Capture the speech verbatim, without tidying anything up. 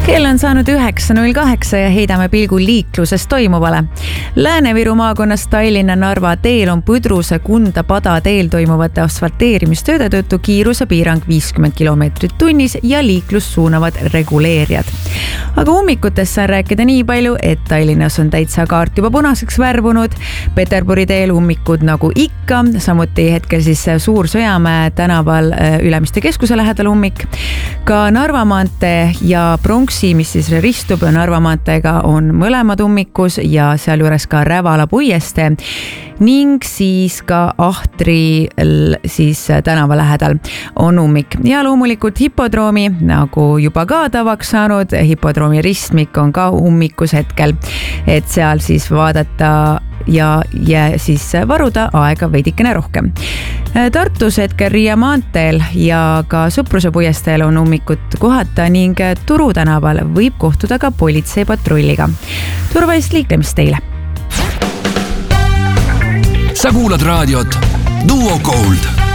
Kell on saanud üheksa null kaheksa ja heidame pilgu liikluses toimuvale. Lääne-Viru maakonnas Tallinna-Narva teel on Põdruse Kunda Pada teel toimuvate asfalteerimistööde tõttu kiirusepiirang viiskümmend kilomeetrit tunnis ja liiklust suunavad reguleerijad. Aga ummikutest saan rääkida nii palju, et Tallinnas on täitsa kaart juba punaseks värvunud. Peterburi teel ummikud nagu ikka, samuti hetkel siis Suur Sõjamäe tänaval Ülemiste keskuse lähedal ummik. Ka Narva maantee ja Pronksi, mis siis ristub Narva maanteega, on mõlemad ummikus ja seal juures ka Rävala puiestee ning siis ka Ahtri siis tänava lähedal on ummik. Ja loomulikult hipodroomi, nagu juba ka tavaks saanud, hipodroomi ristmik on ka ummikus hetkel, et seal siis vaadata ja, ja siis varuda aega veidikene rohkem. Tartus hetkel Riia maanteel ja ka Sõpruse puiesteel on ummikut kohata ning Turu tänaval võib kohtuda ka politseipatrulliga. Turvalist liiklemist teile! Sa kuulad raadiot Duo Gold.